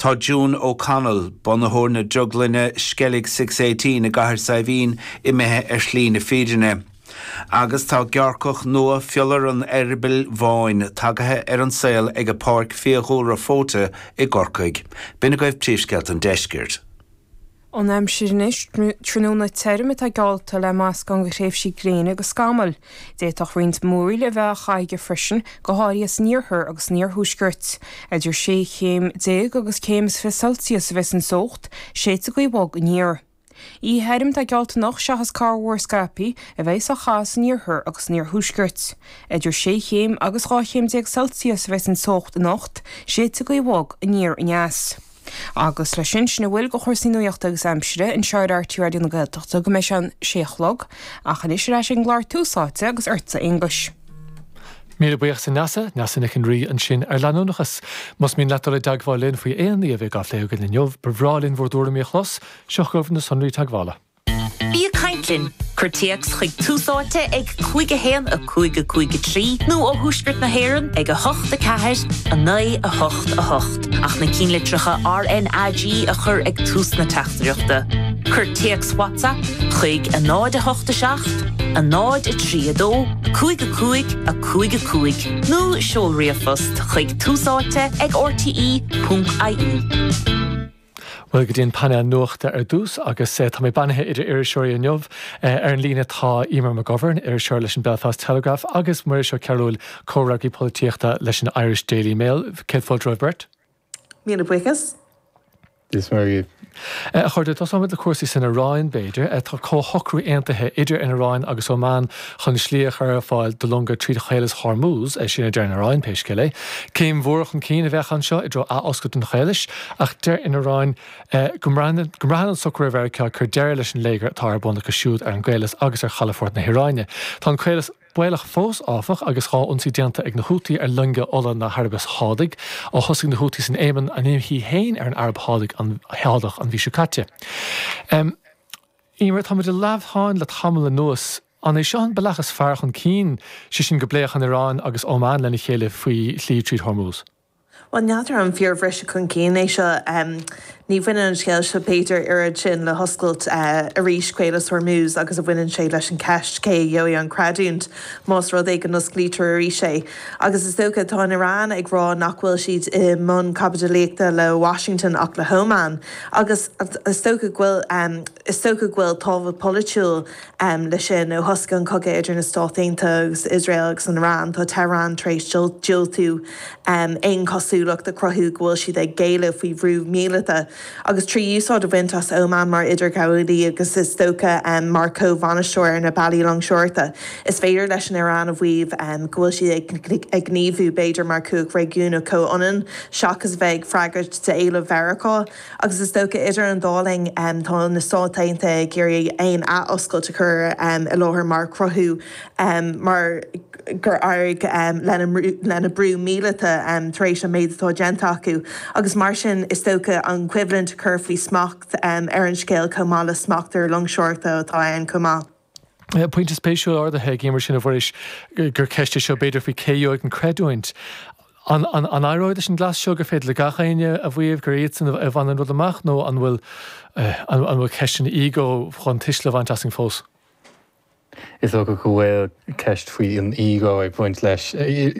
Tá June O'Connell bonachóir na joglaine Skellig 618 na gahar Saivin I methe Slí na Fídine. Agus tá gearcoch nua fiollar an erbil bháin tagathe an saoil ag a park fiachúra fóta I Gorcaig. Bina goibh príomhsceilt an deisgirt. An aimsirnis trúna termit a galta le más gan go réibh sí gréine agus scamal. Déach roint móí le bheith chaige frisin go háirí as níorthir agus níorthúsgurt. Idir sé chéim 10 agus céims fi Celsius vis an sócht, sé a go bog níor. Í herim tá galta nach seachas carhór scapi a bheith a chas níorthir agus níorthúsgurt. Idir sé chéim agus chéim 10 Celsius vis an sócht nacht, sé a go bog níor ineas. Agus le sin sinna bhfuil go chóirsaíocht agus amsire in seoirartí radio na Gaeltachta go méis an séachlog a chan is leis an gláir túsáte agus urta English. Míle buíoch san nasa na cin rí an sin ar leanúnachas. Mas mín letar le dagháilinn faoi éanaí a bheith gafléoga na neomh brhrálinn bhórdúra míochlas, seochgóibh na sonraí taghála. Bí Caintlin, chuirtíocht chuig túsáte ag 5 a 5 nó ó thuaisgurt na hÉireann ag a 8 a 9 a 8. Ach na cín litricha RNAG a chur ag tús na teachtareachta. Chuirtíocht WhatsApp chuig a 9 a 8 a 9 a 3 a 2 a 5 nó seolriafust chuig túsáte ag rte.ie. Well go dtíon panna nuachta ar dús agus tá mé banithe idir Iriseirí neomh ar an lína tá Emer McGovern Iriseirí leis an Belfast Telegraph agus mar seo ceúil córaí polítíochta leis an Irish Daily Mail. Céad fáil Robert? Míle buchas. Dis mar chuirde tá samid le cuasaí san Aráin beidir tá cóthocrú aontaithe idir in Aráin agus ómán chun slíoch ar fáil do longa tríd chéiles Hormuz sinna dear in Aráin péiscile. Céim mhórach an cín a bheith an seo idir a oscailt an chéiles ach deir in Aráin gomráin an socr bherice chur deir leis an léigear tá bonna go siúd ar an gcéiles agus ar chalafort na Hiráine. Tá an chéiles builech fós áfach agus há ionsaí déanta ag na hútaí ar lunga ola na harbas hádig ó thosaigh na hútaí san éimeann a níomh hí héin ar an arab hádig an healdach an bhí siúcaite. Ímar tá de leabháin le tamil le nuas an é seán belachas fearch an cín si sin go bléach an Irán agus ómán lena chéile faoi Slí tríd Hormuz. Well, neadar an fear bhreise chun cín é seo ní bhainean an scéil se Peter irid sin le hoscailt a rís Chéiles Hormuz agus a bhainean sé leis an ceist cé dheoí an creadúnt más rud ag an osclítear a rí sé. Agus is tócha tá in Irán ag rá nachhfuil siad I món capital le Washington ach le Homan. Agus is tócha ghfuil tábhah politiúil le sin ó hosca an coga idir na Stát Aontaithe agus Israel agus an Irán tá Tehran trééis jiúltú aon cosúlacht de crothú ghfuil siad ag géile faoi bhrú míleta. Agus trí úsáid a bhaintas ómán mar idir gaúdaí agus is tócha mar cóhhainisteoir na bailí long seirta. Is féidir leis an Irán a bhuiomh ghfuil siad ag gníomhú beidir mar cúg réúna cóionan seachas bheith freigart de éile Veracá. Agus is tócha idir an dáling tá na Stát Aontaithe géirí aon a oscailt a chur I láthair mar crothú mar gur airg lena brú míleta taréis an méadtá genta acu. Agus mar sin is tócha an cuiblint curflí smacht ar an scéal comála smachtar long seirta atá an comá. Pointe spéisiúil ordathe géimar sin a bhris gur ceiste seo beidir faoi céúig an creadúint. An áróid sin glas seo gur féad le gachaine a bhuiomh gur iad san a bhanan rud amach nó an bhfuil ceistin ígó chun tiisle bhaint as an fós. Is ook go bhfuil ceist faoi an ego ag buint leis.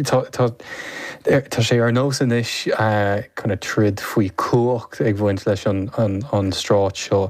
Tá sé ar nó san is chuna trid faoi cuacht ag bhaint leis an strát seo.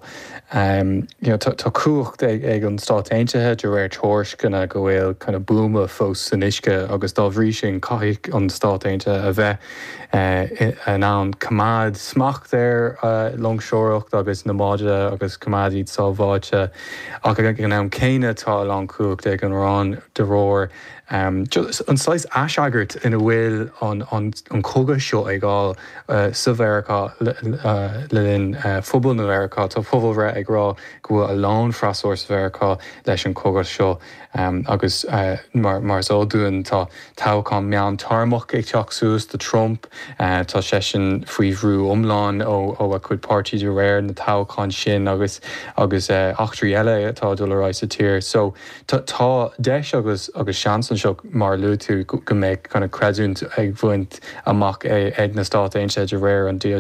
Tá cuacht ag an Stát Aontaithe de réir tuairs gona go bhfuil chuna búma fós san isce agus dá bhrí sin caiigh an Stát Aontaithe a bheith an an cumad smacht ar longseoireacht agus na máide agus cumad iad sábháite ach an am céine tá an cuacht ag an rán de róir. An sláis aisegart ina bhfuil an cóga seo ag gáil sa Bhearacá le linn fóbal na Bhearacá, tá fóbal ré ag rá go bhfuil a lán freasúir sa Bhearacá leis an cóga seo agus mar zódúin tá táchán meán tarmach ag teach suas de Trump tá sé sin faoi bhrú omláin ó a chud pártí de réir na táchán sin agus achtarí eile atá dul ará sa tír. So tá deis agus seansan seo mar luú tú go méid chuna creadúint ag bhaint amach ag na Stát Aontaithe de réir an